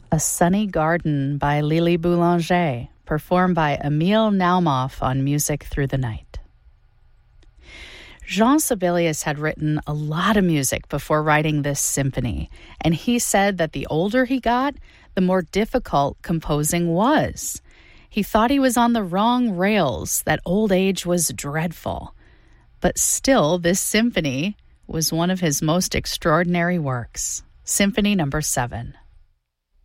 A Sunny Garden by Lily Boulanger, performed by Emil Naumoff on Music Through the Night. Jean Sibelius had written a lot of music before writing this symphony, and he said that the older he got, the more difficult composing was. He thought he was on the wrong rails, that old age was dreadful. But still, this symphony was one of his most extraordinary works. Symphony No. 7.